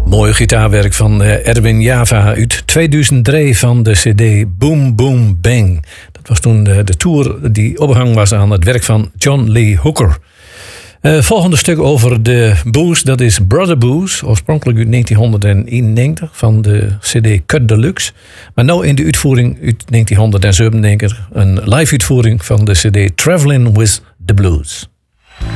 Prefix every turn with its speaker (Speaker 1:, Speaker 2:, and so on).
Speaker 1: Mooi gitaarwerk van Erwin Java uit 2003 van de cd Boom Boom Bang. Dat was toen de tour die opgehangen was aan het werk van John Lee Hooker. Volgende stuk over de blues, dat is Brother Blues, oorspronkelijk uit 1991 van de cd Cut Deluxe. Maar nu in de uitvoering uit 1997, een live uitvoering van de cd Traveling with the Blues.